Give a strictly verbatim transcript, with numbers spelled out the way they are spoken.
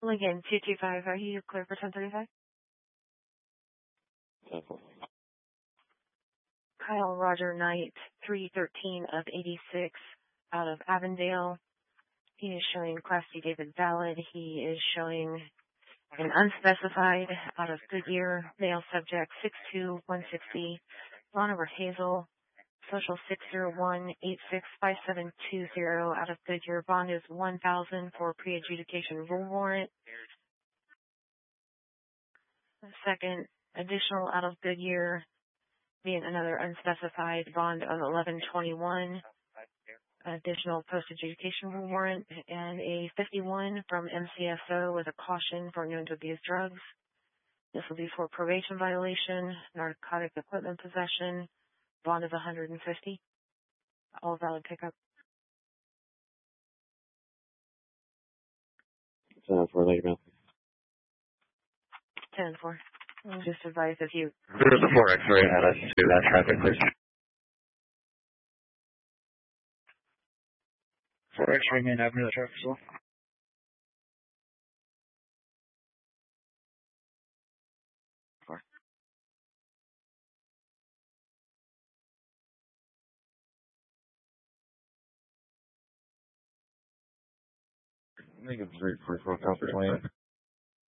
Lincoln two two five, are you clear for ten thirty-five? ten four. Kyle Roger Knight, three thirteen of eighty-six, out of Avondale. He is showing Class C David valid. He is showing an unspecified out of Goodyear, male subject six two, one sixty, Ron over Hazel, social six zero one, eight six five seven two zero, out of Goodyear. Bond is one thousand for pre-adjudication rule warrant. The second additional out of Goodyear being another unspecified bond of eleven twenty-one. Additional post-adjudication rule warrant, and a fifty-one from M C S O with a caution for known to abuse drugs. This will be for probation violation, narcotic equipment possession, bond of one hundred fifty. All valid pickup. ten four, thank you, man. ten four. Just advise if you... There's a four X-ray at us to that traffic, please. four X-ray Main Avenue, traffic as well. Four. I think it's three forty-four, Copper twenty.